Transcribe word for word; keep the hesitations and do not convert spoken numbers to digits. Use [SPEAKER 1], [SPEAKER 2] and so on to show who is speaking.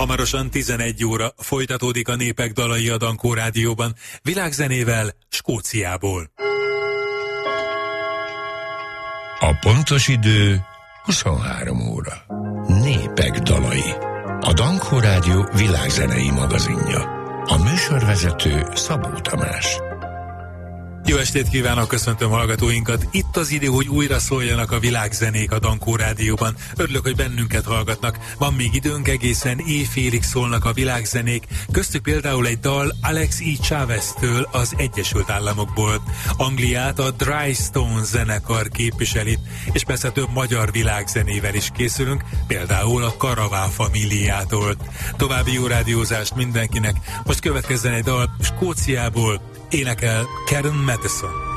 [SPEAKER 1] Hamarosan tizenegy óra folytatódik a Népek dalai a Dankó Rádióban, világzenével Skóciából.
[SPEAKER 2] A pontos idő huszonhárom óra. Népek dalai. A Dankó Rádió világzenei magazinja. A műsorvezető Szabó Tamás.
[SPEAKER 1] Jó estét kívánok, köszöntöm hallgatóinkat. Itt az idő, hogy újra szóljanak a világzenék a Dankó Rádióban. Örülök, hogy bennünket hallgatnak. Van még időnk, egészen éjfélig szólnak a világzenék. Köztük például egy dal Alex E. Chavez-től az Egyesült Államokból. Angliát a Dry Stone zenekar képviseli, és persze több magyar világzenével is készülünk, például a Karavá Familiától. További jó rádiózást mindenkinek. Most következzen egy dal Skóciából, énekel Karen Madison.